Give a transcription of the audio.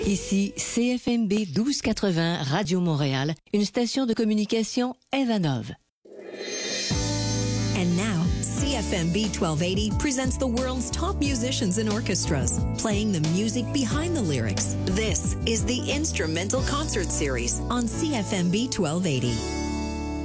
Ici CFMB 1280 Radio Montréal, une station de communication Evanov. And now, CFMB 1280 presents the world's top musicians and orchestras, playing the music behind the lyrics. This is the Instrumental Concert Series on CFMB 1280.